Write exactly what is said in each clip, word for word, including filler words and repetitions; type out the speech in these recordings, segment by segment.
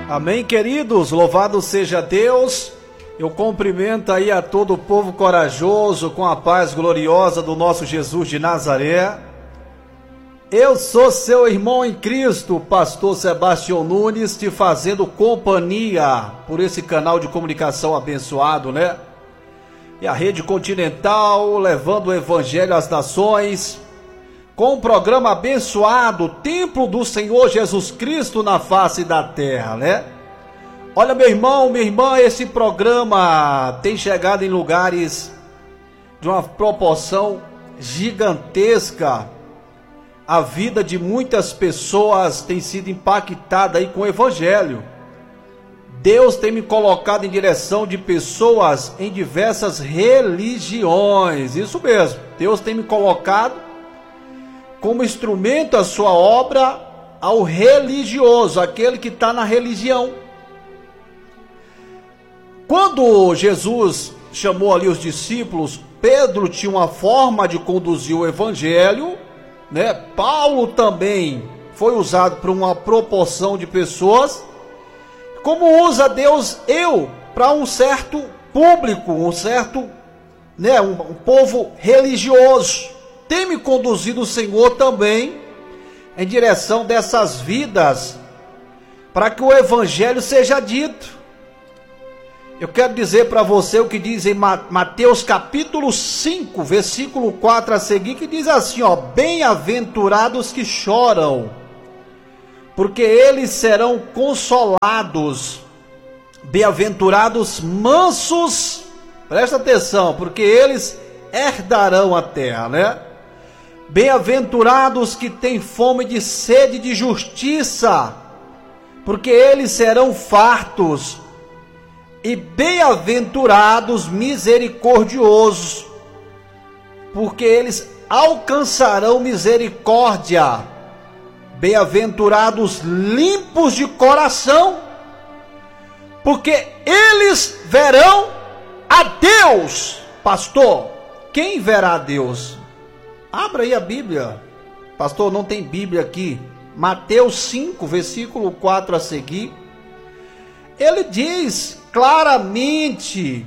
Amém, queridos, louvado seja Deus. Eu cumprimento aí a todo o povo corajoso com a paz gloriosa do nosso Jesus de Nazaré. Eu sou seu irmão em Cristo, pastor Sebastião Nunes, te fazendo companhia por esse canal de comunicação abençoado, né? E a Rede Continental, levando o Evangelho às nações, com um programa abençoado, Templo do Senhor Jesus Cristo na face da terra, né? Olha, meu irmão, minha irmã, esse programa tem chegado em lugares de uma proporção gigantesca. A vida de muitas pessoas tem sido impactada aí com o Evangelho. Deus tem me colocado em direção de pessoas em diversas religiões. Isso mesmo, Deus tem me colocado como instrumento a sua obra ao religioso, aquele que está na religião. Quando Jesus chamou ali os discípulos, Pedro tinha uma forma de conduzir o Evangelho, né? Paulo também foi usado por uma proporção de pessoas. Como usa Deus eu para um certo público, um certo, né, um, um povo religioso. Tem me conduzido o Senhor também em direção dessas vidas, para que o Evangelho seja dito. Eu quero dizer para você o que diz em Mateus capítulo cinco, versículo quatro a seguir, que diz assim, ó: bem-aventurados que choram, porque eles serão consolados. Bem-aventurados mansos, presta atenção, porque eles herdarão a terra, né? Bem-aventurados que têm fome de sede de justiça, porque eles serão fartos. E bem-aventurados misericordiosos, porque eles alcançarão misericórdia. Bem-aventurados limpos de coração, porque eles verão a Deus. Pastor, quem verá a Deus? Abra aí a Bíblia. Pastor, não tem Bíblia aqui. Mateus cinco, versículo quatro a seguir. Ele diz claramente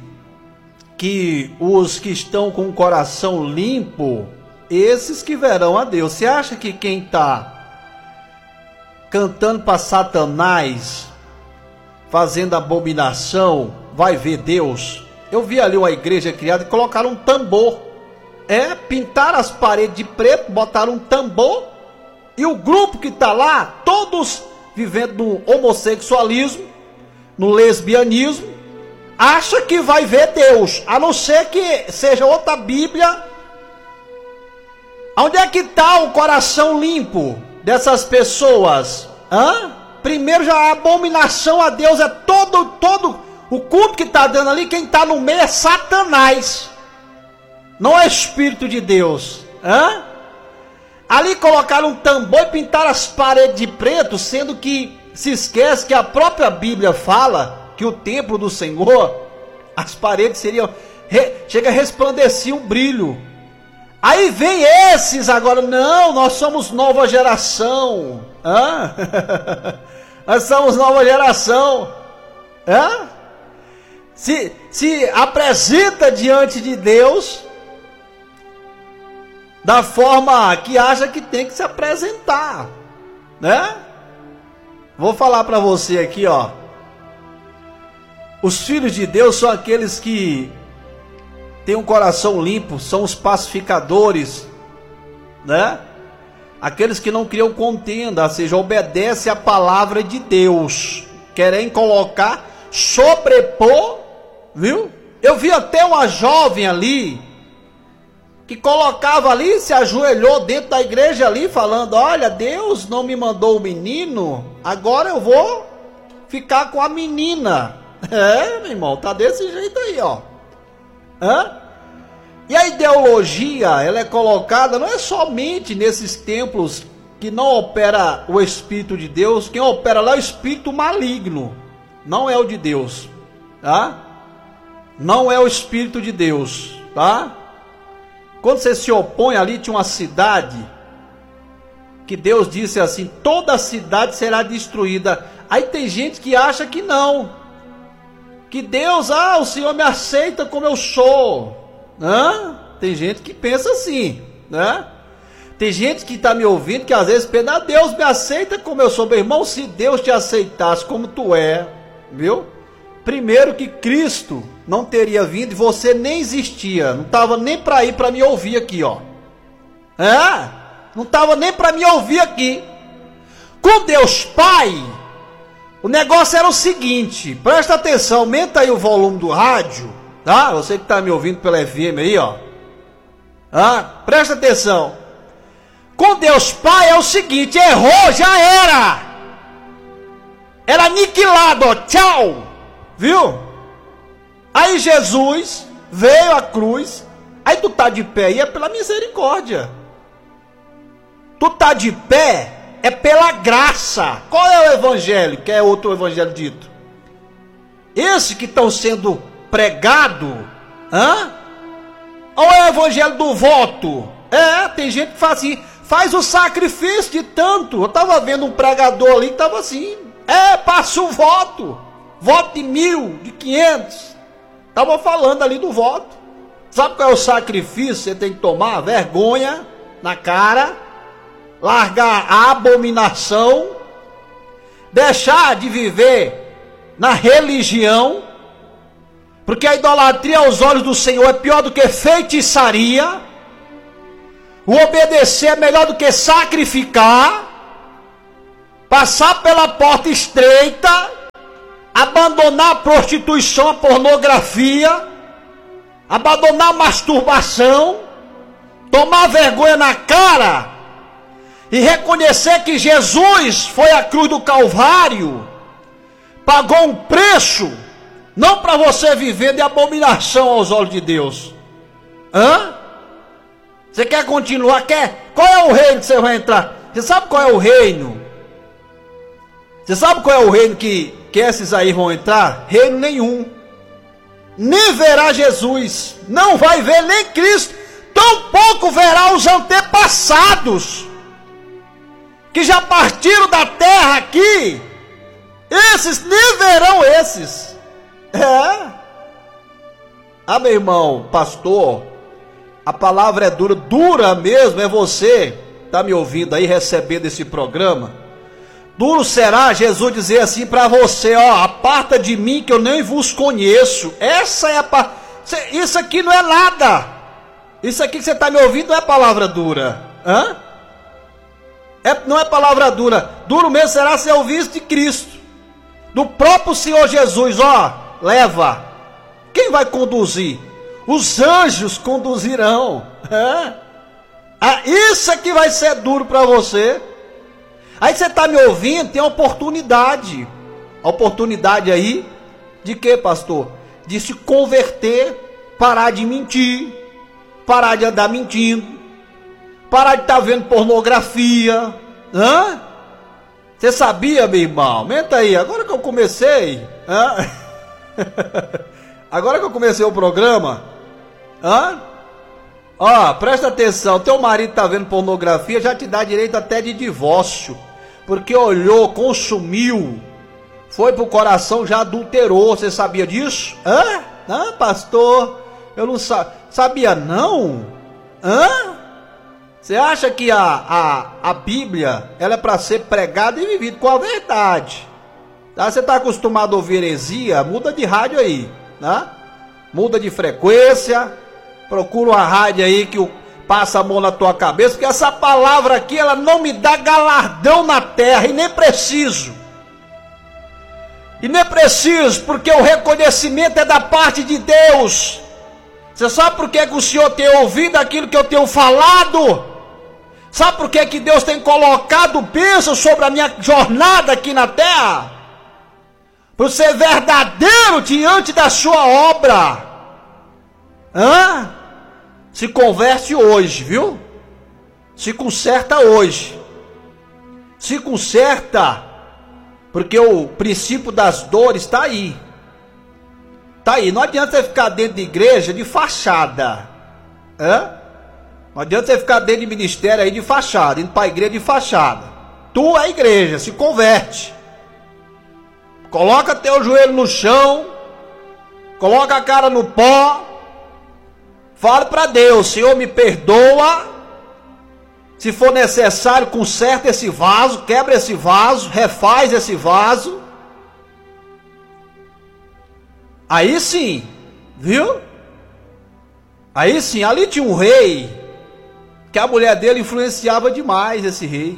que os que estão com o coração limpo, esses que verão a Deus. Você acha que quem está cantando para Satanás, fazendo abominação, vai ver Deus? Eu vi ali uma igreja criada e colocaram um tambor. É, pintaram as paredes de preto, botaram um tambor, e o grupo que está lá, todos vivendo no homossexualismo, no lesbianismo, acha que vai ver Deus, a não ser que seja outra Bíblia. Onde é que está o coração limpo dessas pessoas? Hã? Primeiro, já a abominação a Deus é todo, todo o culto que está dando ali, quem está no meio é Satanás, não é Espírito de Deus. Hã? Ali colocaram um tambor e pintaram as paredes de preto, sendo que se esquece que a própria Bíblia fala que o templo do Senhor, as paredes seriam, re, chega a resplandecer um brilho. Aí vem esses agora, não, nós somos nova geração. Hã? Nós somos nova geração. Hã? Se, se apresenta diante de Deus da forma que acha que tem que se apresentar, né? Vou falar para você aqui, ó. Os filhos de Deus são aqueles que têm um coração limpo, são os pacificadores, né? Aqueles que não criam contenda, ou seja, obedecem a palavra de Deus, querem colocar, sobrepor, viu? Eu vi até uma jovem ali, que colocava ali, se ajoelhou dentro da igreja ali, falando, olha, Deus não me mandou o menino, agora eu vou ficar com a menina. É, meu irmão, tá desse jeito aí, ó. Hã? E a ideologia, ela é colocada, não é somente nesses templos que não opera o Espírito de Deus, quem opera lá é o Espírito maligno, não é o de Deus, tá? Não é o Espírito de Deus, tá? Quando você se opõe ali, tinha uma cidade que Deus disse assim, toda a cidade será destruída, Aí tem gente que acha que não, que Deus, ah, o Senhor me aceita como eu sou, né? Tem gente que pensa assim, né? Tem gente que está me ouvindo que às vezes pensa, ah, Deus me aceita como eu sou. Meu irmão, se Deus te aceitasse como tu é, viu? Primeiro que Cristo não teria vindo e você nem existia, não estava nem para ir para me ouvir aqui, ó. É, não estava nem para me ouvir aqui. Com Deus Pai, o negócio era o seguinte, presta atenção, aumenta aí o volume do rádio, tá? Você que está me ouvindo pela F M aí, ó. Ah, presta atenção. Com Deus Pai é o seguinte, errou, já era. Era aniquilado, ó, tchau. Viu? Aí Jesus veio à cruz. Aí tu tá de pé e é pela misericórdia. Tu tá de pé é pela graça. Qual é o evangelho? Que é outro evangelho dito? Esse que estão sendo pregado, hã? Ou é o evangelho do voto? É, tem gente que faz assim, faz o sacrifício de tanto. Eu tava vendo um pregador ali que tava assim, é, passa o voto. Voto de mil, de quinhentos. Estava falando ali do voto. Sabe qual é o sacrifício que você tem que tomar? Vergonha na cara. Largar a abominação. Deixar de viver na religião. Porque a idolatria aos olhos do Senhor é pior do que feitiçaria. O obedecer é melhor do que sacrificar. Passar pela porta estreita. Abandonar a prostituição, a pornografia, abandonar a masturbação, tomar vergonha na cara e reconhecer que Jesus foi à cruz do Calvário, pagou um preço, não para você viver de abominação aos olhos de Deus. Hã? Você quer continuar? Quer? Qual é o reino que você vai entrar? Você sabe qual é o reino? Você sabe qual é o reino que que esses aí vão entrar? Reino nenhum. Nem verá Jesus. Não vai ver nem Cristo. Tampouco verá os antepassados. Que já partiram da terra aqui. Esses nem verão esses. É. Ah, meu irmão, pastor. A palavra é dura. Dura mesmo é você. Tá me ouvindo aí, recebendo esse programa? Duro será Jesus dizer assim para você, ó, aparta de mim que eu nem vos conheço. Essa é a pa... Isso aqui não é nada. Isso aqui que você está me ouvindo não é palavra dura. Hã? É, não é palavra dura. Duro mesmo será ser ouvido de Cristo. Do próprio Senhor Jesus, ó, leva. Quem vai conduzir? Os anjos conduzirão. Hã? Ah, isso aqui vai ser duro para você. Aí você está me ouvindo, tem a oportunidade. A oportunidade aí de quê, pastor? De se converter, parar de mentir, parar de andar mentindo, parar de estar tá vendo pornografia. Hã? Você sabia, meu irmão? Aumenta aí, agora que eu comecei. Hã? Agora que eu comecei o programa. Hã? Ó, presta atenção, teu marido está vendo pornografia, já te dá direito até de divórcio. Porque olhou, consumiu, foi pro coração, já adulterou. Você sabia disso? Hã? Hã, pastor? Eu não sa- sabia não? Hã? Você acha que a, a, a Bíblia ela é para ser pregada e vivida com a verdade? Tá? Você está acostumado a ouvir heresia? Muda de rádio aí, né? Muda de frequência, procura uma rádio aí que o passa a mão na tua cabeça, porque essa palavra aqui, ela não me dá galardão na terra, e nem preciso. E nem preciso, porque o reconhecimento é da parte de Deus. Você sabe por que, que o Senhor tem ouvido aquilo que eu tenho falado? Sabe por que, que Deus tem colocado bênção sobre a minha jornada aqui na terra? Por ser verdadeiro diante da sua obra. Hã? Se converte hoje, viu? Se conserta hoje. Se conserta, porque o princípio das dores está aí. Está aí. Não adianta você ficar dentro de igreja de fachada. Hã? Não adianta você ficar dentro de ministério aí de fachada, indo para a igreja de fachada. Tu é a igreja, se converte. coloca teu joelho no chão, coloca a cara no pó, fale para Deus: Senhor, me perdoa, se for necessário, conserta esse vaso, quebra esse vaso, refaz esse vaso. Aí sim, viu? Aí sim, ali tinha um rei, que a mulher dele influenciava demais esse rei.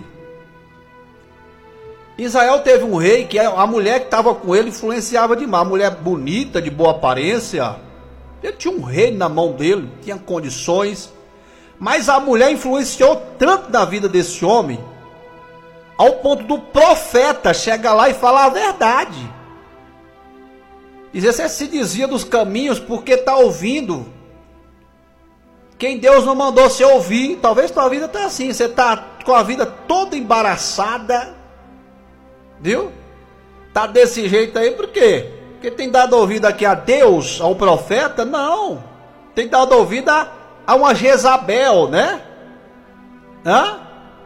Israel teve um rei que a mulher que estava com ele influenciava demais. Uma mulher bonita, de boa aparência. Ele tinha um rei na mão dele, tinha condições. Mas a mulher influenciou tanto na vida desse homem, ao ponto do profeta chegar lá e falar a verdade. Dizer: você se desvia dos caminhos porque está ouvindo quem Deus não mandou você ouvir. Talvez tua vida está assim, você está com a vida toda embaraçada, viu? Tá desse jeito aí, por quê? Porque tem dado ouvido aqui a Deus, ao profeta? Não, tem dado ouvido a, a uma Jezabel, né? Hã?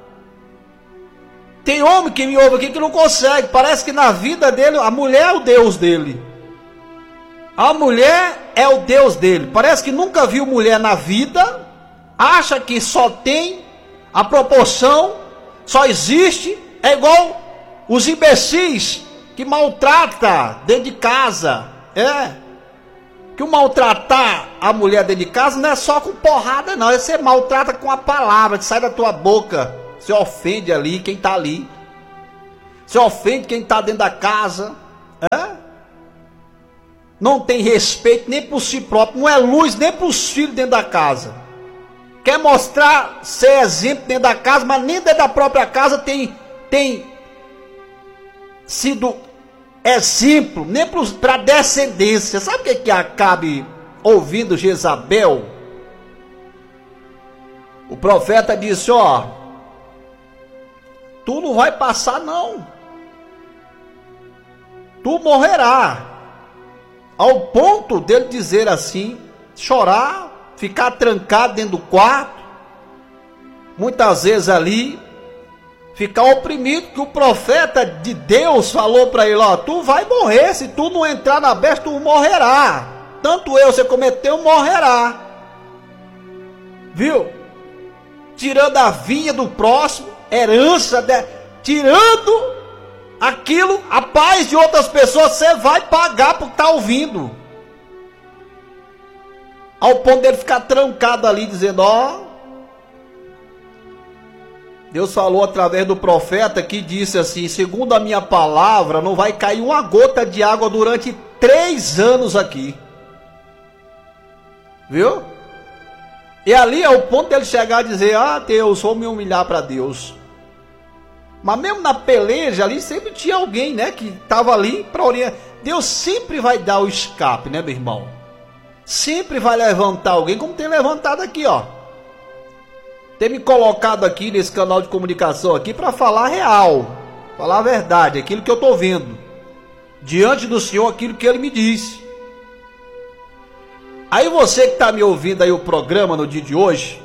Tem homem que me ouve aqui que não consegue, parece que na vida dele, a mulher é o Deus dele. A mulher é o Deus dele, parece que nunca viu mulher na vida, acha que só tem a proporção, só existe, é igual os imbecis que maltrata dentro de casa, é, que o maltratar a mulher dentro de casa não é só com porrada não, é você maltrata com a palavra que sai da tua boca, você ofende ali quem está ali, você ofende quem está dentro da casa, é? Não tem respeito nem por si próprio, não é luz nem para os filhos dentro da casa, quer mostrar ser exemplo dentro da casa, mas nem dentro da própria casa tem, tem sido exemplo, nem para a descendência. Sabe o que, que acabe ouvindo Jezabel? O profeta disse: ó, tu não vai passar não, tu morrerá. Ao ponto dele dizer assim, chorar, ficar trancado dentro do quarto, muitas vezes ali, ficar oprimido, que o profeta de Deus falou para ele: ó, tu vai morrer, se tu não entrar na besta, tu morrerá. Tanto eu, você cometeu, morrerá. Viu? Tirando a vinha do próximo, herança, de, tirando aquilo, a paz de outras pessoas, você vai pagar por estar ouvindo. Ao ponto dele ficar trancado ali, dizendo: ó, Deus falou através do profeta que disse assim: segundo a minha palavra, não vai cair uma gota de água durante três anos aqui. Viu? E ali é o ponto dele chegar a dizer: ah, Deus, vou me humilhar para Deus. Mas mesmo na peleja ali, sempre tinha alguém, né, que estava ali para orientar. Deus sempre vai dar o escape, né, meu irmão? Sempre vai levantar alguém, como tem levantado aqui, ó. Tem me colocado aqui nesse canal de comunicação aqui para falar real, falar a verdade, aquilo que eu estou vendo diante do Senhor, aquilo que Ele me disse. Aí você que está me ouvindo aí o programa no dia de hoje: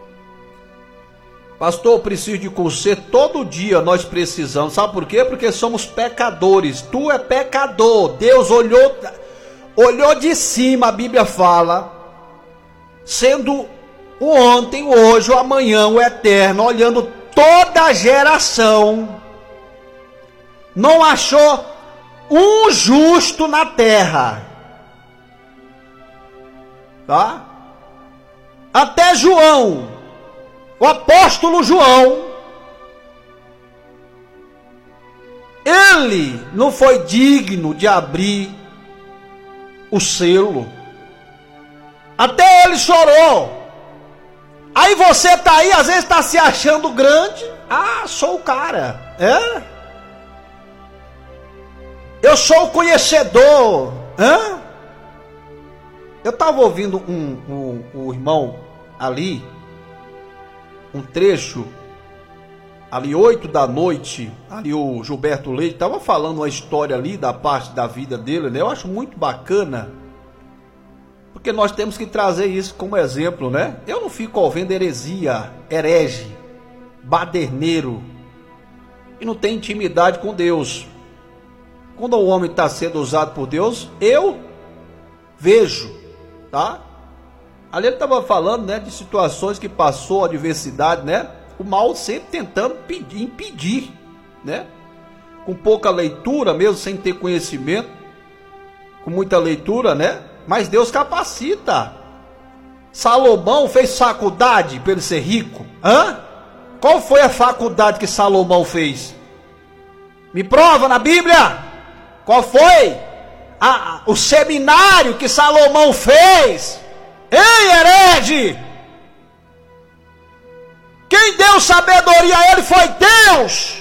pastor, eu preciso de conserto. Todo dia nós precisamos, sabe por quê? Porque somos pecadores. Tu é pecador. Deus olhou, olhou de cima, a Bíblia fala, sendo o ontem, o hoje, o amanhã, o eterno, olhando toda a geração, não achou um justo na terra, tá? Até João, o apóstolo João, ele não foi digno de abrir o selo, até ele chorou. Aí você tá aí, às vezes está se achando grande. Ah, sou o cara, é? Eu sou o conhecedor, hã? Eu estava ouvindo um, um, um irmão ali, um trecho, ali oito da noite, ali o Gilberto Leite estava falando uma história ali da parte da vida dele, né? Eu acho muito bacana, porque nós temos que trazer isso como exemplo, né? Eu não fico ouvindo heresia, herege, baderneiro, e não tem intimidade com Deus. quando o homem está sendo usado por Deus, eu vejo, tá? Ali ele estava falando, né, de situações que passou, adversidade, né? O mal sempre tentando pedir, impedir, né? Com pouca leitura, mesmo sem ter conhecimento, com muita leitura, né? Mas Deus capacita. Salomão fez faculdade para ele ser rico? Hã? Qual foi a faculdade que Salomão fez? Me prova na Bíblia. Qual foi a, o seminário que Salomão fez? Ei, herege! Quem deu sabedoria a ele foi Deus.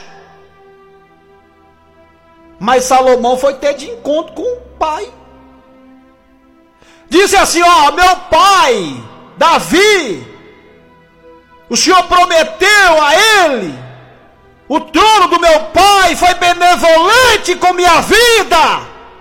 Mas Salomão foi ter de encontro com o pai. Disse assim, ó, meu pai, Davi, o Senhor prometeu a ele, o trono do meu pai foi benevolente com minha vida,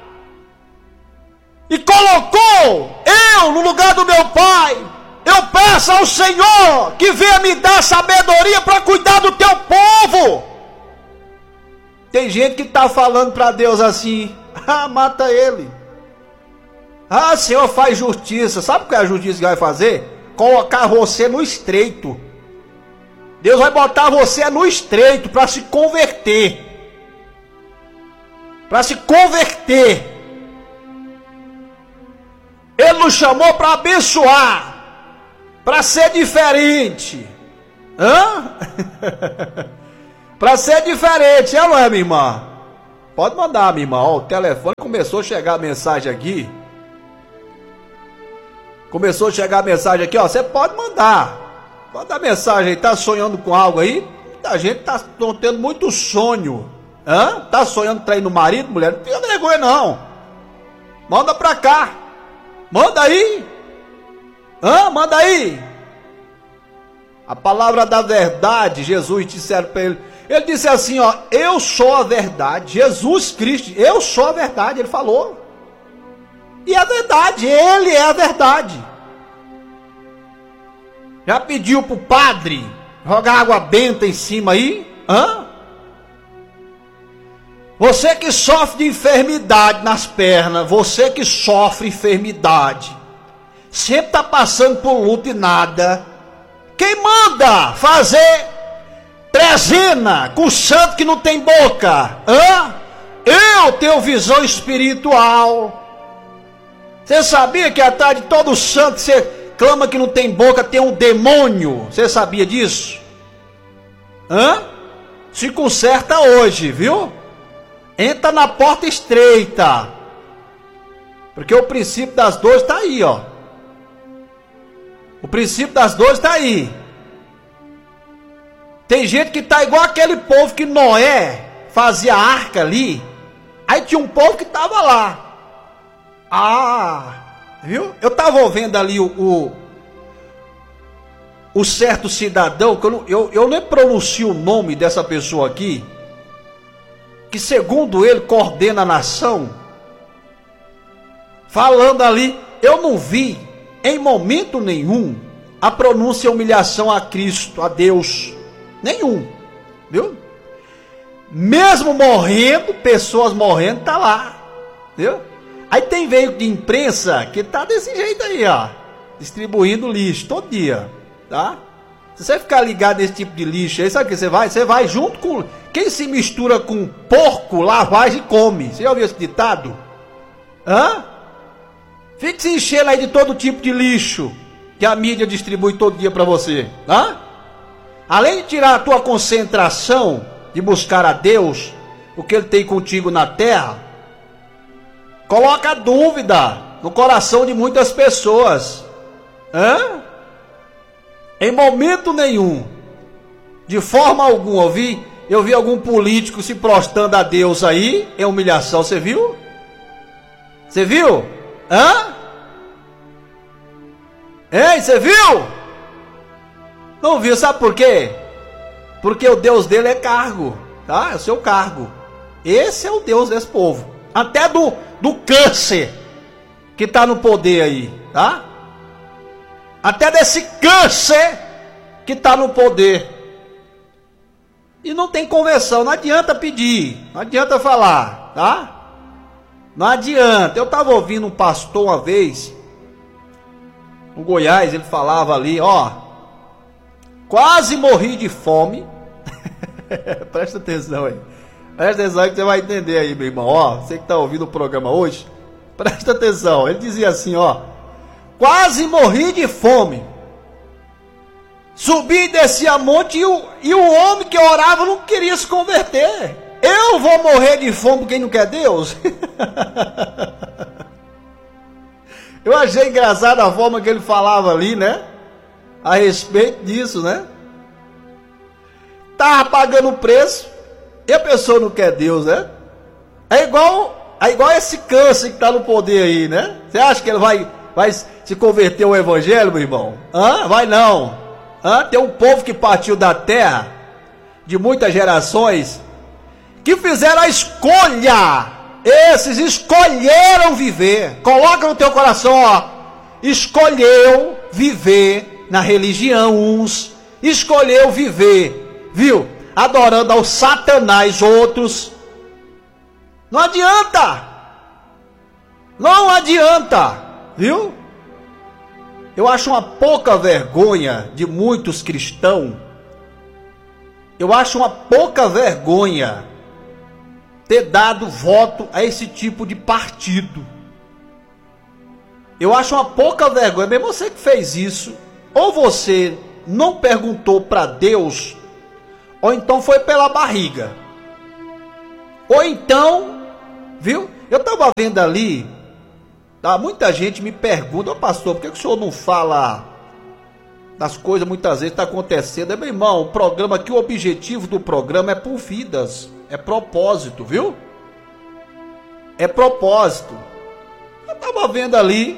e colocou eu no lugar do meu pai. Eu peço ao Senhor que venha me dar sabedoria para cuidar do teu povo. Tem gente que está falando para Deus assim, ah, mata ele. Ah, Senhor, faz justiça. Sabe o que é a justiça que vai fazer? Colocar você no estreito. Deus vai botar você no estreito para se converter. Para se converter. Ele nos chamou para abençoar, para ser diferente. Hã? Para ser diferente, é ou não é, minha irmã? Pode mandar, minha irmã. Ó, o telefone começou a chegar a mensagem aqui. Começou a chegar a mensagem aqui, ó. Você pode mandar. Pode dar mensagem aí. Tá sonhando com algo aí? A gente tá tendo muito sonho. Hã? Tá sonhando traindo o marido, mulher? Não fica vergonha, não. Manda pra cá. Manda aí. Hã? Manda aí. A palavra da verdade, Jesus disse para ele. Ele disse assim, ó. Eu sou a verdade. Jesus Cristo, eu sou a verdade. Ele falou. E é verdade, ele é a verdade. Já pediu pro padre jogar água benta em cima aí? Hã? Você que sofre de enfermidade nas pernas, você que sofre enfermidade, sempre está passando por luta e nada. Quem manda fazer trezena com o santo que não tem boca? Hã? Eu tenho visão espiritual. Você sabia que atrás de todo santo que você clama que não tem boca, tem um demônio? Você sabia disso? Hã? Se conserta hoje, viu? Entra na porta estreita. Porque o princípio das dores está aí, ó. O princípio das dores está aí. Tem gente que está igual aquele povo que Noé fazia arca ali. Aí tinha um povo que estava lá. Ah, viu? Eu estava ouvindo ali o, o, o certo cidadão, que eu, eu, eu nem pronuncio o nome dessa pessoa aqui, que segundo ele coordena a nação, falando ali, eu não vi em momento nenhum a pronúncia e humilhação a Cristo, a Deus, nenhum, viu? Mesmo morrendo, pessoas morrendo, tá lá, viu? Aí tem veículo de imprensa que tá desse jeito aí, ó, distribuindo lixo todo dia, tá? Se você ficar ligado nesse tipo de lixo aí, sabe o que você vai? Você vai junto com... Quem se mistura com porco, lavagem, come. Você já ouviu esse ditado? Hã? Fique se enchendo aí de todo tipo de lixo que a mídia distribui todo dia para você, tá? Além de tirar a tua concentração de buscar a Deus, o que Ele tem contigo na terra, coloca dúvida no coração de muitas pessoas. Hã? Em momento nenhum, de forma alguma, eu vi, eu vi algum político se prostrando a Deus aí, em humilhação, você viu? Você viu? Hã? Ei, você viu? Não viu, sabe por quê? Porque o Deus dele é cargo, tá? É o seu cargo. Esse é o Deus desse povo. Até do, do câncer que está no poder aí, tá? Até desse câncer que está no poder. E não tem conversão, não adianta pedir, não adianta falar, tá? Não adianta. Eu estava ouvindo um pastor uma vez, no Goiás, ele falava ali, ó, quase morri de fome. Presta atenção aí. Presta atenção que você vai entender aí, meu irmão. Ó, você que está ouvindo o programa hoje, presta atenção. Ele dizia assim, ó, quase morri de fome. Subi e desci a monte e o, e o homem que orava não queria se converter. Eu vou morrer de fome por quem não quer Deus? Eu achei engraçado a forma que ele falava ali, né? A respeito disso, né? Tava pagando o preço e a pessoa não quer Deus, né? É igual, é igual esse câncer que tá no poder aí, né? Você acha que ele vai, vai se converter ao evangelho, meu irmão? Hã? Vai não. Hã? Tem um povo que partiu da terra, de muitas gerações, que fizeram a escolha. Esses escolheram viver. Coloca no teu coração, ó. Escolheu viver na religião uns. Escolheu viver, viu? Adorando ao Satanás outros. Não adianta. Não adianta, viu? Eu acho uma pouca vergonha de muitos cristãos. Eu acho uma pouca vergonha ter dado voto a esse tipo de partido. Eu acho uma pouca vergonha, mesmo você que fez isso, ou você não perguntou para Deus, ou então foi pela barriga. Ou então, viu? Eu estava vendo ali, tá? Muita gente me pergunta, ô pastor, por que, que o senhor não fala das coisas muitas vezes está acontecendo? É, meu irmão, o programa aqui, o objetivo do programa é por vidas. É propósito, viu? É propósito. Eu estava vendo ali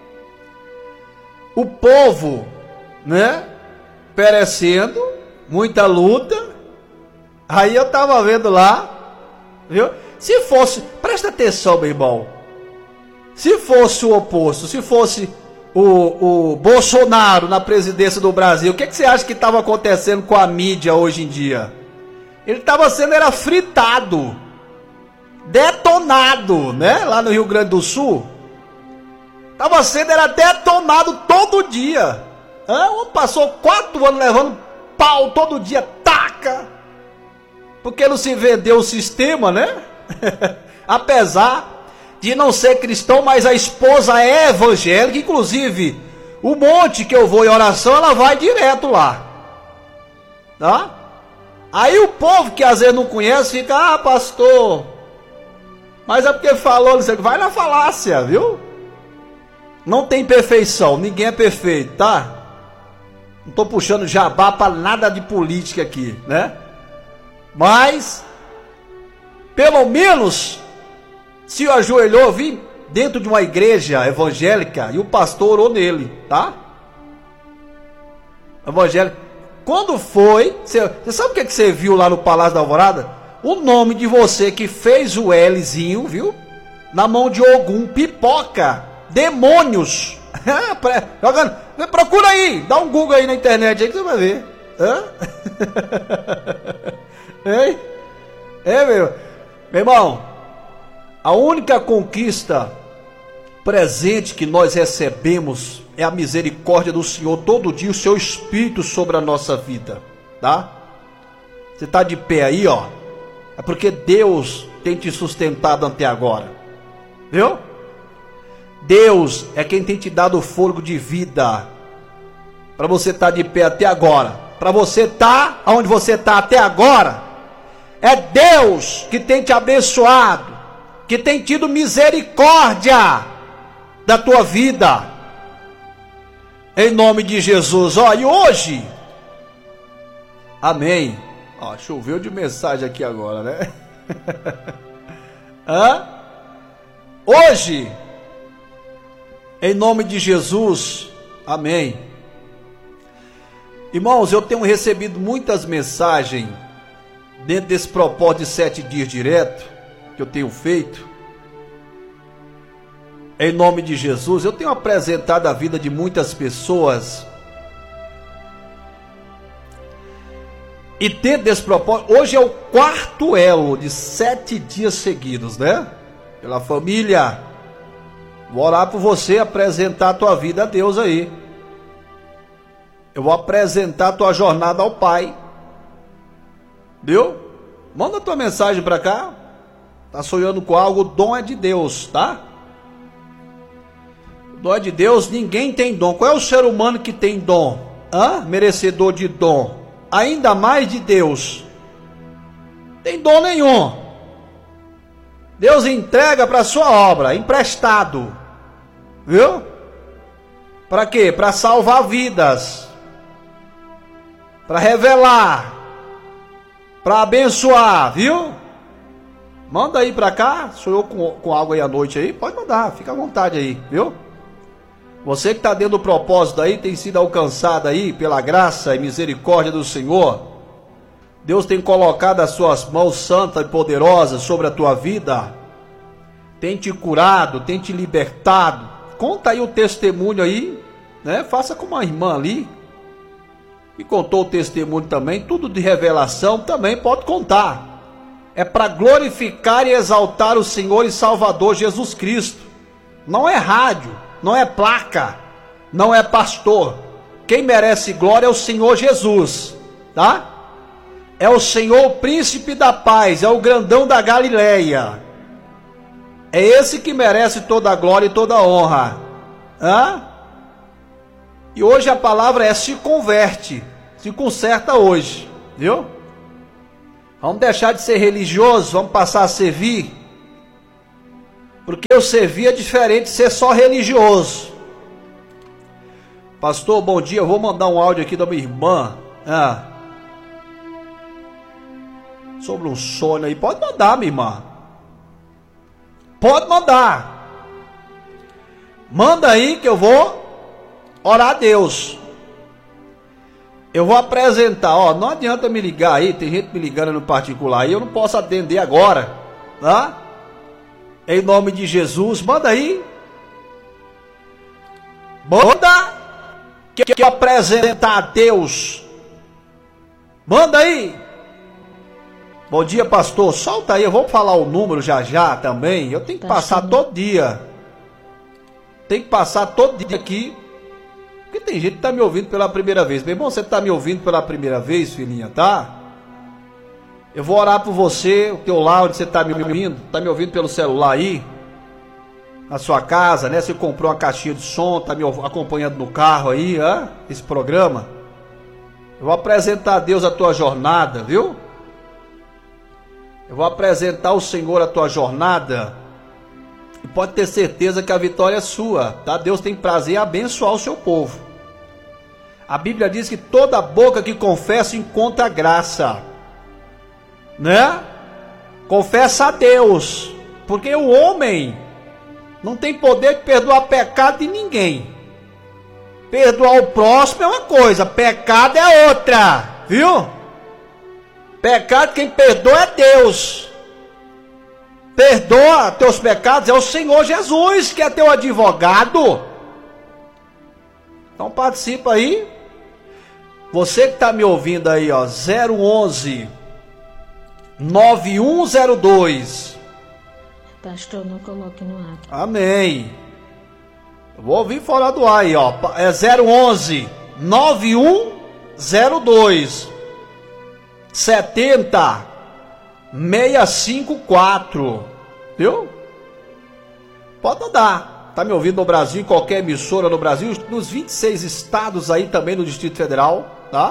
o povo, né? Perecendo, muita luta. Aí eu estava vendo lá, viu? Se fosse, presta atenção, meu irmão. Se fosse o oposto, se fosse o, o Bolsonaro na presidência do Brasil, o que, que você acha que estava acontecendo com a mídia hoje em dia? Ele estava sendo, era fritado, detonado, né? Lá no Rio Grande do Sul. Estava sendo, era detonado todo dia. Hã? Passou quatro anos levando pau todo dia, taca. Porque não se vendeu o sistema, né? Apesar de não ser cristão, mas a esposa é evangélica. Inclusive, o monte que eu vou em oração, ela vai direto lá. Tá? Aí o povo que às vezes não conhece fica, ah, pastor, mas é porque falou, vai na falácia, viu? Não tem perfeição, ninguém é perfeito, tá? Não tô puxando jabá para nada de política aqui, né? Mas, pelo menos, se ajoelhou, vim dentro de uma igreja evangélica e o pastor orou nele, tá? Evangélico. Quando foi, você, você sabe o que, é que você viu lá no Palácio da Alvorada? O nome de você que fez o Lzinho, viu? Na mão de Ogum, pipoca, demônios. Jogando, procura aí, dá um Google aí na internet aí que você vai ver. Hã? Ei? É, meu, meu irmão, a única conquista presente que nós recebemos é a misericórdia do Senhor todo dia, o seu Espírito sobre a nossa vida, tá? Você está de pé aí, ó, é porque Deus tem te sustentado até agora, viu? Deus é quem tem te dado o fôlego de vida, para você estar de pé até agora, para você estar onde você está até agora, é Deus que tem te abençoado, que tem tido misericórdia da tua vida, em nome de Jesus. Ó, e hoje, amém. Ó, choveu de mensagem aqui agora, né? Hã? Hoje, em nome de Jesus, amém. Irmãos, eu tenho recebido muitas mensagens dentro desse propósito de sete dias direto que eu tenho feito. Em nome de Jesus, eu tenho apresentado a vida de muitas pessoas. E dentro desse propósito, hoje é o quarto elo de sete dias seguidos, né? pela família. Vou orar por você, apresentar a tua vida a Deus aí. Eu vou apresentar a tua jornada ao Pai. Viu? Manda a tua mensagem para cá. Tá sonhando com algo, o dom é de Deus, tá? O dom é de Deus, ninguém tem dom. Qual é o ser humano que tem dom? Hã? Merecedor de dom. Ainda mais de Deus. Tem dom nenhum. Deus entrega para a sua obra, emprestado. Viu? Para quê? Para salvar vidas. Para revelar. Para abençoar, viu? Manda aí para cá. Sonhou com, com algo aí à noite aí? Pode mandar, fica à vontade aí, viu? Você que está dentro do propósito aí, tem sido alcançado aí pela graça e misericórdia do Senhor. Deus tem colocado as suas mãos santas e poderosas sobre a tua vida. Tem te curado, tem te libertado. Conta aí o testemunho aí, né? Faça como a irmã ali, que contou o testemunho também. Tudo de revelação também pode contar. É para glorificar e exaltar o Senhor e Salvador Jesus Cristo. Não é rádio, não é placa, não é pastor. Quem merece glória é o Senhor Jesus, tá? É o Senhor, o príncipe da paz, é o grandão da Galileia. É esse que merece toda a glória e toda a honra. Hã? E hoje a palavra é se converte, se conserta hoje, viu? Vamos deixar de ser religioso, vamos passar a servir. Porque o servir é diferente de ser só religioso. Pastor, bom dia, eu vou mandar um áudio aqui da minha irmã. Ah. Sobre um sonho aí, pode mandar, minha irmã. Pode mandar. Manda aí que eu vou orar a Deus. Eu vou apresentar, ó, não adianta me ligar aí, tem gente me ligando no particular aí, eu não posso atender agora, tá? Em nome de Jesus, manda aí. Manda que eu vou apresentar a Deus. Manda aí. Bom dia, pastor. Solta aí, eu vou falar o número já já também. Eu tenho que tá passar achando. todo dia. Tem que passar todo dia aqui. Porque tem gente que tá me ouvindo pela primeira vez. Meu irmão, você tá me ouvindo pela primeira vez, filhinha, tá? Eu vou orar por você, o teu lá onde você tá me ouvindo. Tá me ouvindo pelo celular aí? Na sua casa, né? Você comprou uma caixinha de som, tá me acompanhando no carro aí, ó, esse programa. Eu vou apresentar a Deus a tua jornada, viu? Eu vou apresentar ao Senhor a tua jornada. E pode ter certeza que a vitória é sua, tá? Deus tem prazer em abençoar o seu povo. A Bíblia diz que toda boca que confessa encontra graça, né? Confessa a Deus, porque o homem não tem poder de perdoar pecado de ninguém. Perdoar o próximo é uma coisa, pecado é outra, viu? Pecado quem perdoa é Deus. Perdoa teus pecados é o Senhor Jesus, que é teu advogado. Então participa aí. Você que está me ouvindo aí, ó, zero onze nove um zero dois. Pastor, não coloque no ar. Amém. Eu vou ouvir fora do ar aí, ó. É zero onze nove um zero dois setenta seiscentos e cinquenta e quatro. Viu? Pode mandar. Tá me ouvindo no Brasil, em qualquer emissora no Brasil, nos vinte e seis estados aí também no Distrito Federal, tá?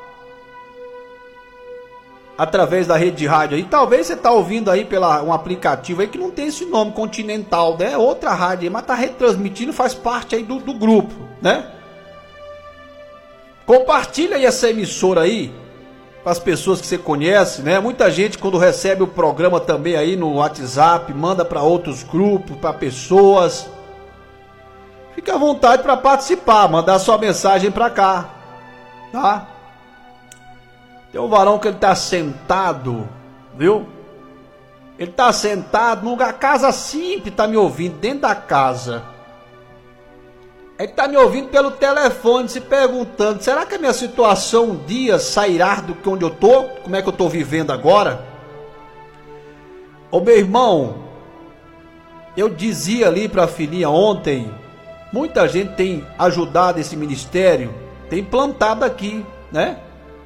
Através da rede de rádio aí. Talvez você tá ouvindo aí pela um aplicativo aí que não tem esse nome, Continental, né? Outra rádio aí, mas tá retransmitindo, faz parte aí do, do grupo, né? Compartilha aí essa emissora aí para as pessoas que você conhece, né? Muita gente quando recebe o programa também aí no WhatsApp, manda para outros grupos, para pessoas. Fique à vontade para participar, mandar sua mensagem para cá, tá? Tem um varão que ele está sentado, viu? Ele está sentado numa casa simples, está me ouvindo, dentro da casa. Ele está me ouvindo pelo telefone, se perguntando, será que a minha situação um dia sairá do que onde eu estou? Como é que eu estou vivendo agora? Ô meu irmão, eu dizia ali para a filhinha ontem, muita gente tem ajudado esse ministério, tem plantado aqui, né?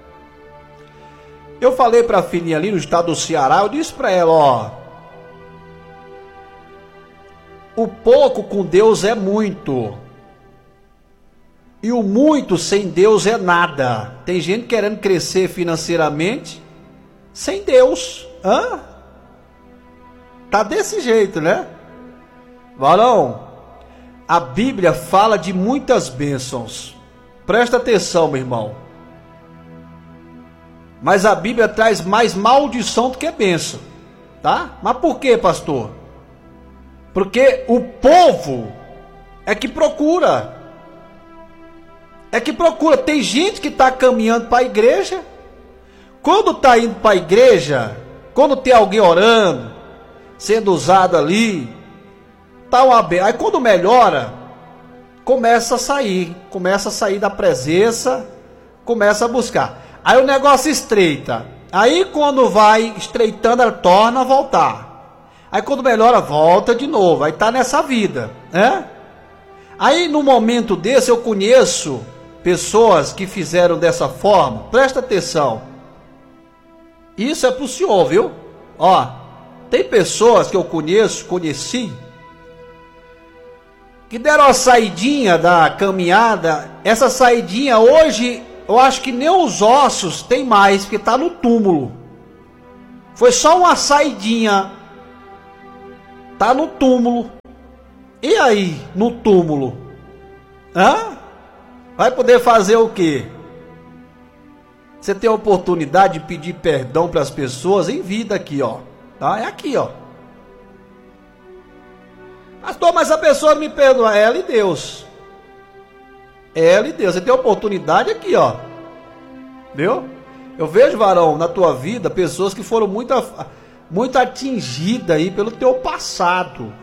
Eu falei para a filhinha ali no estado do Ceará, eu disse para ela, ó, o pouco com Deus é muito, e o muito sem Deus é nada. Tem gente querendo crescer financeiramente sem Deus, hã? Tá desse jeito, né? Varão, a Bíblia fala de muitas bênçãos, presta atenção, meu irmão, mas a Bíblia traz mais maldição do que bênção, tá? Mas por quê, pastor? Porque o povo é que procura, é que procura, tem gente que está caminhando para a igreja, quando está indo para a igreja, quando tem alguém orando, sendo usado ali, tá uma benção. Aí quando melhora, começa a sair, começa a sair da presença, começa a buscar. Aí o negócio estreita. Aí quando vai estreitando, ela torna a voltar. Aí quando melhora, volta de novo. Aí tá nessa vida, né? Aí no momento desse eu conheço pessoas que fizeram dessa forma. Presta atenção. Isso é pro senhor, viu? Ó, tem pessoas que eu conheço, conheci, que deram a saidinha da caminhada. Essa saidinha hoje, eu acho que nem os ossos tem mais, porque está no túmulo. Foi só uma saidinha, está no túmulo. E aí, no túmulo? Hã? Vai poder fazer o quê? Você tem a oportunidade de pedir perdão para as pessoas em vida aqui, ó. Tá? É aqui, ó. Pastor, mas a pessoa me perdoa. É ela e Deus. É ela e Deus. Você tem a oportunidade aqui, ó. Viu? Eu vejo, varão, na tua vida, pessoas que foram muito, muito atingidas aí pelo teu passado.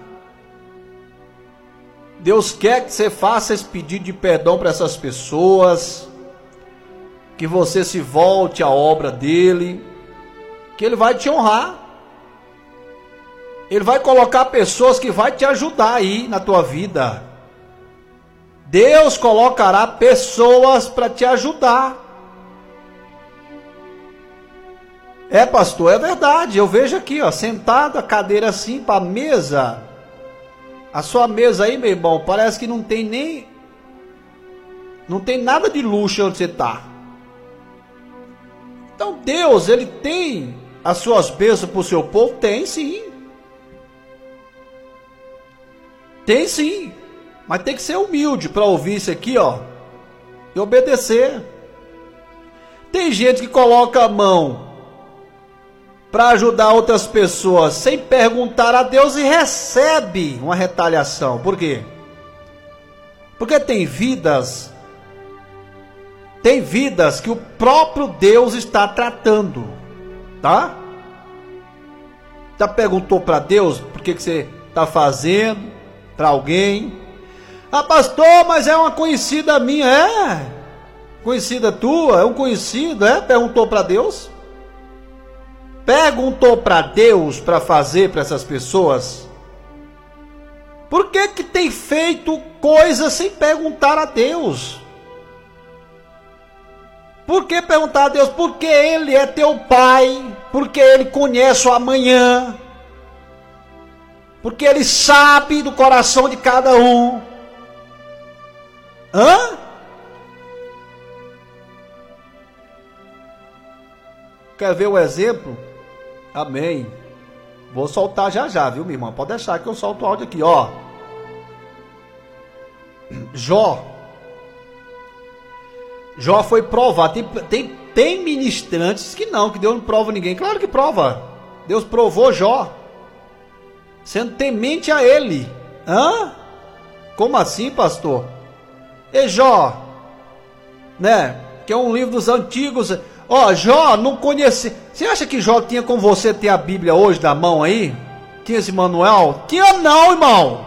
Deus quer que você faça esse pedido de perdão para essas pessoas, que você se volte à obra dele, que ele vai te honrar. Ele vai colocar pessoas que vai te ajudar aí na tua vida. Deus colocará pessoas para te ajudar. É, pastor, é verdade. Eu vejo aqui, ó, sentado, a cadeira assim, para a mesa. A sua mesa aí, meu irmão, parece que não tem nem... Não tem nada de luxo onde você está. Então Deus, ele tem as suas bênçãos para o seu povo? Tem sim. Tem sim. Mas tem que ser humilde para ouvir isso aqui, ó. E obedecer. Tem gente que coloca a mão para ajudar outras pessoas sem perguntar a Deus e recebe uma retaliação. Por quê? Porque tem vidas, tem vidas que o próprio Deus está tratando, tá? Já perguntou para Deus por que, que você está fazendo para alguém? Ah, pastor, mas é uma conhecida minha. É? Conhecida tua? É um conhecido, é? Perguntou para Deus? Perguntou para Deus para fazer para essas pessoas? Por que que tem feito coisas sem perguntar a Deus? Por que perguntar a Deus? Porque Ele é teu Pai, porque Ele conhece o amanhã, porque Ele sabe do coração de cada um. Hã? Quer ver o exemplo? Amém. Vou soltar já já, viu, minha irmã? Pode deixar que eu solto o áudio aqui, ó. Jó. Jó foi provado. Tem, tem, tem ministrantes que não, que Deus não prova ninguém. Claro que prova. Deus provou Jó, sendo temente a ele. Hã? Como assim, pastor? E Jó, né? Que é um livro dos antigos. Ó, Jó não conhecia. Você acha que Jó tinha com você ter a Bíblia hoje da mão aí? Tinha esse manual? Tinha não, irmão.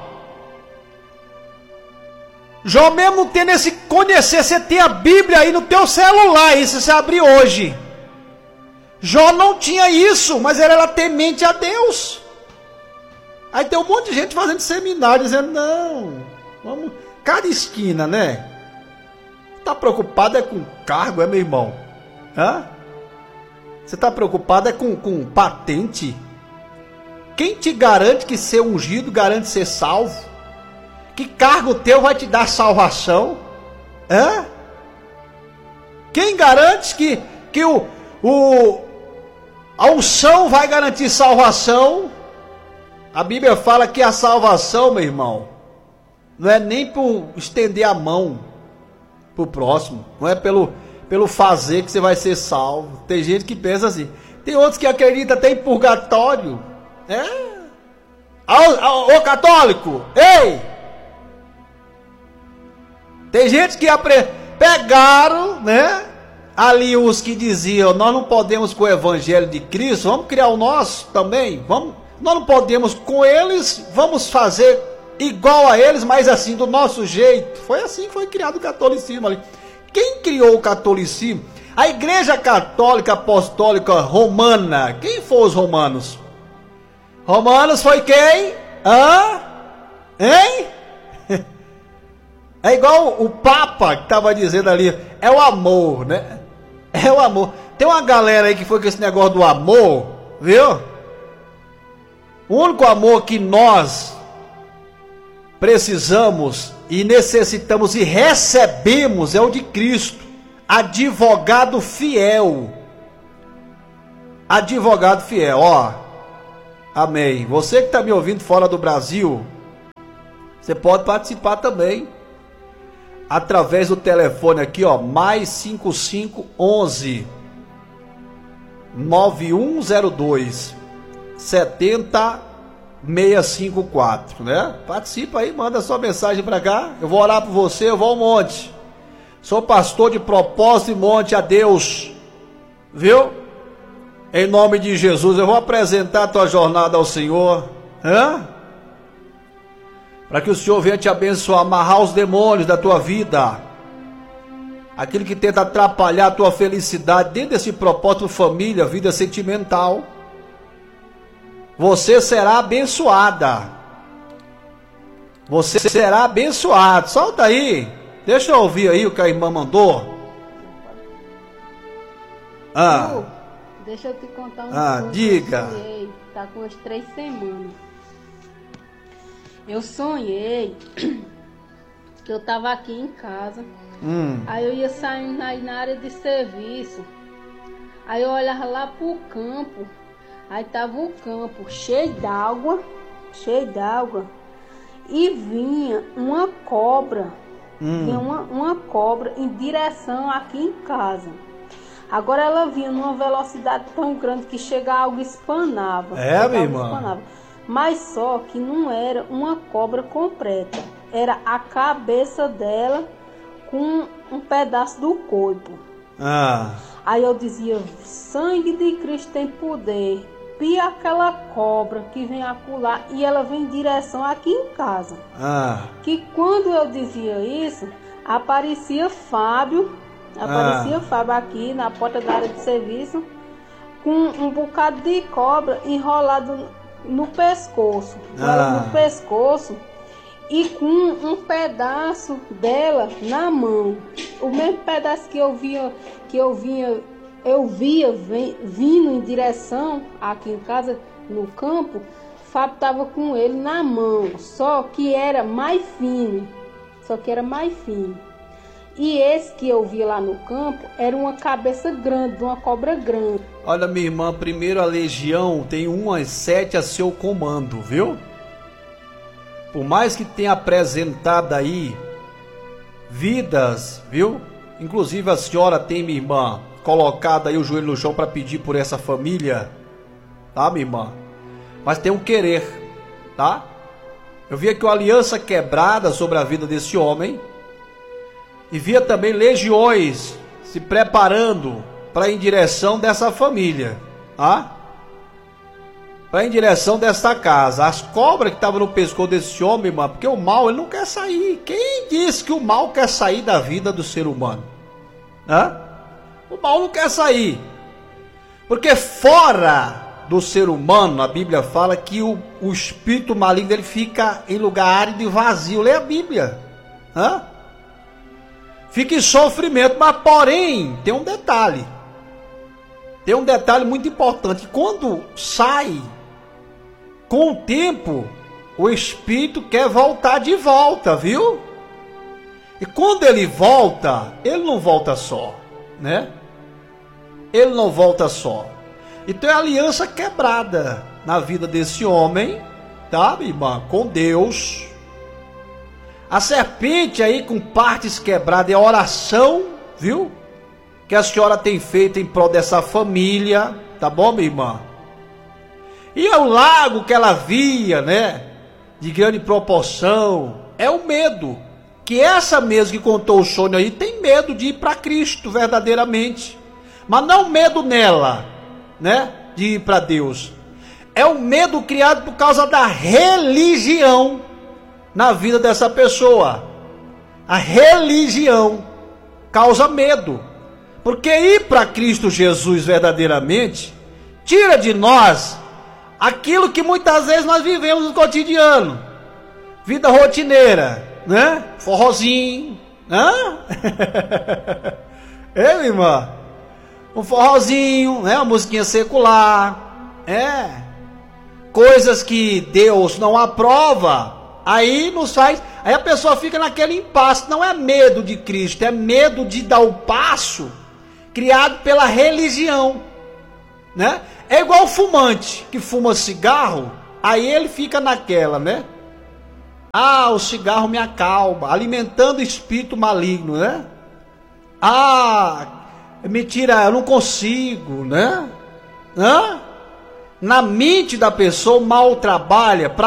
Jó mesmo não tendo esse conhecer, você tem a Bíblia aí no teu celular, aí se você abrir hoje. Jó não tinha isso, mas ele era temente a Deus. Aí tem um monte de gente fazendo seminário, dizendo, não, vamos, cada esquina, né? Tá preocupado é com cargo, é, meu irmão? Hã? Você tá preocupado é com, com patente? Quem te garante que ser ungido garante ser salvo? Que cargo teu vai te dar salvação? Hã? Quem garante que, que o, o, a unção vai garantir salvação? A Bíblia fala que a salvação, meu irmão, não é nem por estender a mão pro próximo, não é pelo, pelo fazer que você vai ser salvo. Tem gente que pensa assim, tem outros que acreditam até em purgatório. É? Ô, ô católico, ei! Tem gente que apre... pegaram, né? Ali os que diziam, nós não podemos com o evangelho de Cristo, vamos criar o nosso também, vamos, nós não podemos com eles, vamos fazer igual a eles, mas assim, do nosso jeito. Foi assim que foi criado o catolicismo ali. Quem criou o catolicismo? A Igreja Católica Apostólica Romana. Quem foram os romanos? Romanos foi quem? Hã? Hein? É igual o Papa que estava dizendo ali, é o amor, né? É o amor. Tem uma galera aí que foi com esse negócio do amor, viu? O único amor que nós precisamos e necessitamos e recebemos é o de Cristo, advogado fiel. Advogado fiel, ó. Amém. Você que está me ouvindo fora do Brasil, você pode participar também. Através do telefone aqui, ó, mais cinco cinco onze nove um zero dois sete zero seis cinco quatro, né? Participa aí, manda sua mensagem para cá. Eu vou orar por você, eu vou ao monte. Sou pastor de propósito e monte a Deus, viu? Em nome de Jesus, eu vou apresentar a tua jornada ao Senhor, hã? Para que o Senhor venha te abençoar, amarrar os demônios da tua vida, aquilo que tenta atrapalhar a tua felicidade dentro desse propósito família, vida sentimental. Você será abençoada. Você será abençoado. Solta aí. Deixa eu ouvir aí o que a irmã mandou. Ah. Uh, deixa eu te contar um Ah, diga. Tá com as três semanas. Eu sonhei que eu tava aqui em casa. Hum. Aí eu ia saindo aí na área de serviço. Aí eu olhava lá pro campo. Aí tava o campo cheio d'água, cheio d'água. E vinha uma cobra. Hum. Vinha uma, uma cobra em direção aqui em casa. Agora ela vinha numa velocidade tão grande que chega algo espanava. É, minha irmã? Espanava. Mas só que não era uma cobra completa. Era a cabeça dela com um pedaço do corpo. Ah. Aí eu dizia, sangue de Cristo tem poder. Pia aquela cobra que vem acular e ela vem em direção aqui em casa. Ah. Que quando eu dizia isso, aparecia Fábio, aparecia Ah. Fábio aqui na porta da área de serviço, com um bocado de cobra enrolado no pescoço, Ah. no pescoço e com um pedaço dela na mão. O mesmo pedaço que eu via, que eu vinha, eu via vem, vindo em direção aqui em casa no campo, Fábio estava com ele na mão, só que era mais fino, só que era mais fino. E esse que eu vi lá no campo era uma cabeça grande, uma cobra grande. Olha, minha irmã, primeiro a legião tem umas sete a seu comando, viu? Por mais que tenha apresentado aí vidas, viu? Inclusive a senhora tem, minha irmã, colocado aí o joelho no chão para pedir por essa família, tá, minha irmã? Mas tem um querer, tá? Eu vi aqui uma aliança quebrada sobre a vida desse homem. E via também legiões se preparando para ir em direção dessa família, tá? Para ir em direção desta casa. As cobras que estavam no pescoço desse homem, irmão, porque o mal ele não quer sair. Quem disse que o mal quer sair da vida do ser humano? Hã? O mal não quer sair. Porque fora do ser humano, a Bíblia fala que o, o espírito maligno ele fica em lugar árido e vazio. Lê a Bíblia. Hã? Fica em sofrimento, mas porém, tem um detalhe. Tem um detalhe muito importante. Quando sai, com o tempo, o espírito quer voltar de volta, viu? E quando ele volta, ele não volta só, né? Ele não volta só. Então é a aliança quebrada na vida desse homem, tá, minha irmã? Com Deus. A serpente aí com partes quebradas é a oração, viu? Que a senhora tem feito em prol dessa família, tá bom, minha irmã? E é o lago que ela via, né? De grande proporção, é o medo. Que essa mesmo que contou o sonho aí tem medo de ir para Cristo verdadeiramente. Mas não medo nela, né? De ir para Deus. É o medo criado por causa da religião na vida dessa pessoa. A religião causa medo. Porque ir para Cristo Jesus verdadeiramente tira de nós aquilo que muitas vezes nós vivemos no cotidiano. Vida rotineira, né? Forrozinho, né? É, minha irmã? Um forrozinho, né? Uma musiquinha secular, é. Coisas que Deus não aprova, aí nos faz, aí a pessoa fica naquele impasse. Não é medo de Cristo, é medo de dar o passo criado pela religião, né? É igual o fumante que fuma cigarro, aí ele fica naquela, né? Ah, o cigarro me acalma, alimentando o espírito maligno, né? Ah, mentira, eu não consigo, né? Hã? Na mente da pessoa, o mal trabalha para